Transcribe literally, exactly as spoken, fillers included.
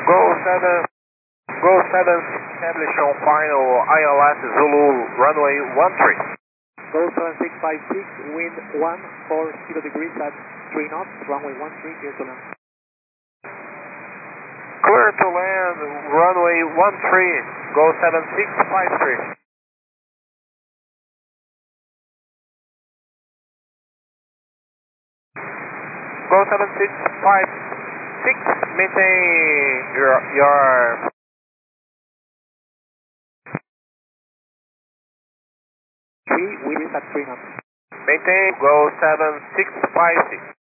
Go seven, go seven, establish on final I L S Zulu runway one three. Go seven six five six, wind one four zero degrees at three knots, runway one three, clear to land. Clear to land, runway one three, go seven six five three. Go seven six five six, maintain your, your three, wind is at three knots. maintain, go seven six five six.